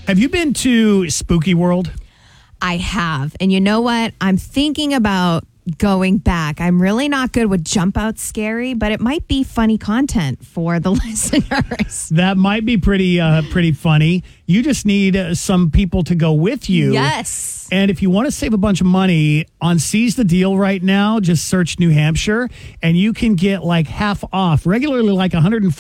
Have you been to Spooky World? I have. And you know what? I'm thinking about going back. I'm really not good with jump out scary, but it might be funny content for the listeners. That might be pretty funny. You just need some people to go with you. Yes. And if you want to save a bunch of money on Seize the Deal right now, just search New Hampshire and you can get like half off, regularly like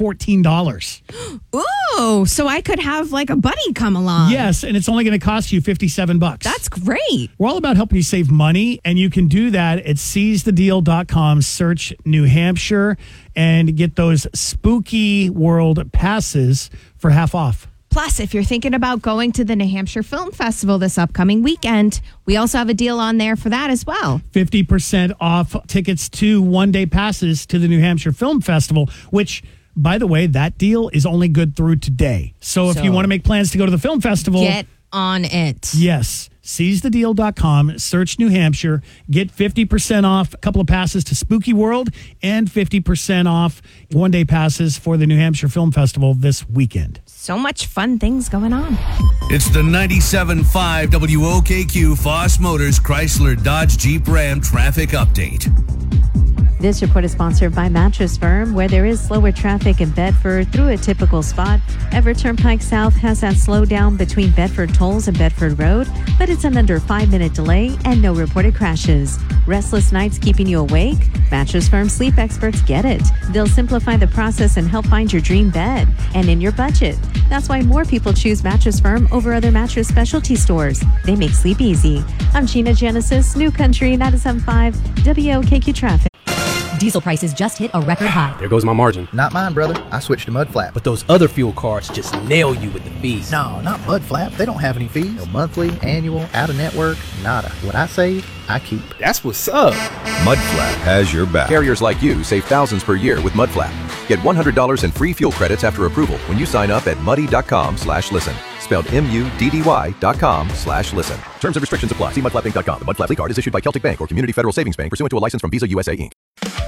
$114. Ooh, so I could have like a buddy come along. Yes, and it's only going to cost you $57. That's great. We're all about helping you save money, and you can do that at seizethedeal.com. Search New Hampshire and get those Spooky World passes for half off. Plus, if you're thinking about going to the New Hampshire Film Festival this upcoming weekend, we also have a deal on there for that as well. 50% off tickets to one-day passes to the New Hampshire Film Festival, which, by the way, that deal is only good through today. So if you want to make plans to go to the film festival, get on it. Yes. Seizethedeal.com, search New Hampshire, get 50% off a couple of passes to Spooky World and 50% off one-day passes for the New Hampshire Film Festival this weekend. So much fun things going on. It's the 97.5 WOKQ Foss Motors Chrysler Dodge Jeep Ram traffic update. This report is sponsored by Mattress Firm, where there is slower traffic in Bedford through a typical spot. Everett Turnpike South has that slowdown between Bedford Tolls and Bedford Road, but it's an under 5-minute delay and no reported crashes. Restless nights keeping you awake? Mattress Firm sleep experts get it. They'll simplify the process and help find your dream bed and in your budget. That's why more people choose Mattress Firm over other mattress specialty stores. They make sleep easy. I'm Gina Genesis, New Country 97.5 WOKQ Traffic. Diesel prices just hit a record high. There goes my margin. Not mine, brother. I switched to Mudflap. But those other fuel cards just nail you with the fees. No, not Mudflap. They don't have any fees. No monthly, annual, out-of-network, nada. What I save, I keep. That's what's up. Mudflap has your back. Carriers like you save thousands per year with Mudflap. Get $100 in free fuel credits after approval when you sign up at muddy.com/listen. Spelled MUDDY.com/listen. Terms and restrictions apply. See mudflappinc.com. The Mudflap card is issued by Celtic Bank or Community Federal Savings Bank pursuant to a license from Visa USA Inc.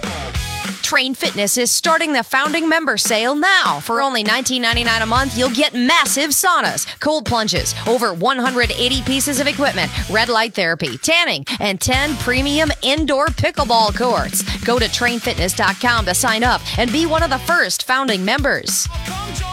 Train Fitness is starting the founding member sale now. For only $19.99 a month, you'll get massive saunas, cold plunges, over 180 pieces of equipment, red light therapy, tanning, and 10 premium indoor pickleball courts. Go to trainfitness.com to sign up and be one of the first founding members.